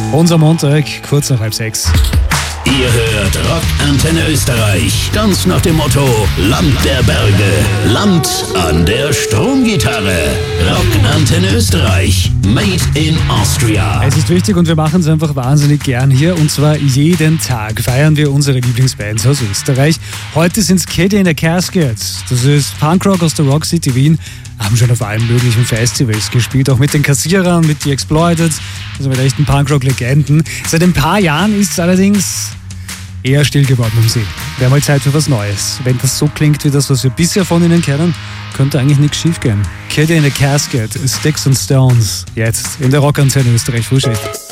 Unser Montag, kurz nach 5:30. Ihr hört Rockantenne Österreich, ganz nach dem Motto Land der Berge, Land an der Stromgitarre. Rockantenne Österreich, made in Austria. Es ist wichtig und wir machen es einfach wahnsinnig gern hier. Und zwar jeden Tag feiern wir unsere Lieblingsbands aus Österreich. Heute sind es Kid in the Casket. Das ist Punkrock aus der Rock City Wien. Haben schon auf allen möglichen Festivals gespielt, auch mit den Kassierern, mit The Exploited, also mit echten Punkrock-Legenden. Seit ein paar Jahren ist es allerdings eher still geworden um sie. Wäre mal Zeit für was Neues. Wenn das so klingt wie das, was wir bisher von ihnen kennen, könnte eigentlich nichts schief gehen. Kid in the Casket, Sticks and Stones, jetzt in der Rockantenne Österreich Frühschicht.